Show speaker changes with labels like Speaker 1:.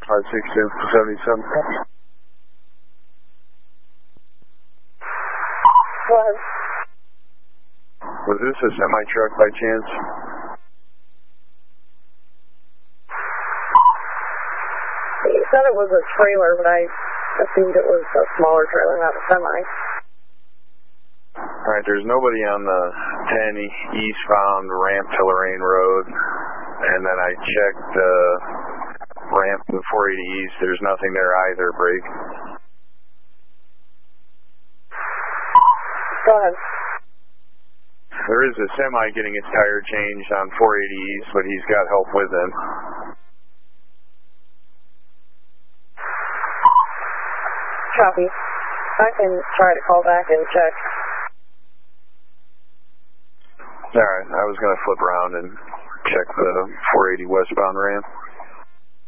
Speaker 1: 562-77.
Speaker 2: Go ahead.
Speaker 1: Was this a semi-truck by chance?
Speaker 2: You said it was a trailer, but I assumed it was a smaller trailer, not a semi.
Speaker 1: Alright, there's nobody on the 10 eastbound ramp to Lorraine Road. And then I checked the ramp to 480 east. There's nothing there either, Break.
Speaker 2: Go ahead.
Speaker 1: There is a semi getting its tire changed on 480 east, but he's got help with him.
Speaker 2: Copy. I can try to call back and check.
Speaker 1: Alright, I was going to flip around and check the 480 westbound ramp.